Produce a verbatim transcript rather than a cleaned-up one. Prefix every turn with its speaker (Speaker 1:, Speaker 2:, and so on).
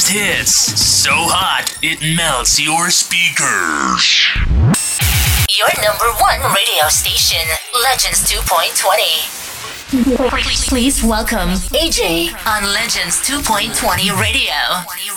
Speaker 1: hottest hits. So hot, it melts your speakers.
Speaker 2: Your number one radio station, Legends two point twenty. Please welcome A J on Legends two point twenty Radio.